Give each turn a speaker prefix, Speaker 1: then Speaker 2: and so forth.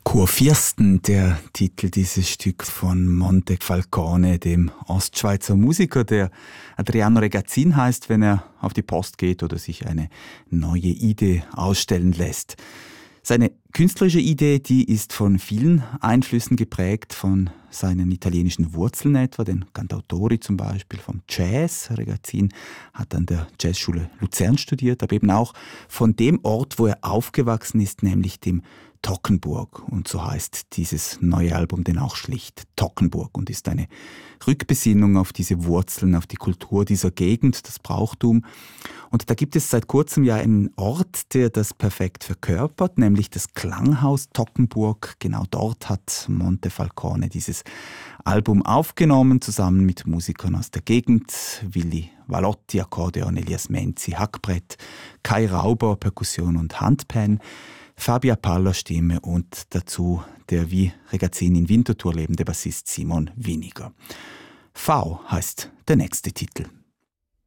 Speaker 1: Kurfürsten, der Titel dieses Stück von Montefalcone, dem Ostschweizer Musiker, der Adriano Regazin heißt, wenn er auf die Post geht oder sich eine neue Idee ausstellen lässt. Seine künstlerische Idee, die ist von vielen Einflüssen geprägt, von seinen italienischen Wurzeln etwa, den Cantautori zum Beispiel, vom Jazz. Regazin hat an der Jazzschule Luzern studiert, aber eben auch von dem Ort, wo er aufgewachsen ist, nämlich dem Toggenburg. Und so heißt dieses neue Album denn auch schlicht Toggenburg und ist eine Rückbesinnung auf diese Wurzeln, auf die Kultur dieser Gegend, das Brauchtum. Und da gibt es seit kurzem ja einen Ort, der das perfekt verkörpert, nämlich das Klanghaus Toggenburg. Genau dort hat Montefalcone dieses Album aufgenommen, zusammen mit Musikern aus der Gegend, Willi Valotti, Akkordeon, Elias Menzi, Hackbrett, Kai Rauber, Perkussion und Handpan, Fabia Paller Stimme und dazu der wie Regazin in Winterthur lebende Bassist Simon Winiger. V heißt der nächste Titel.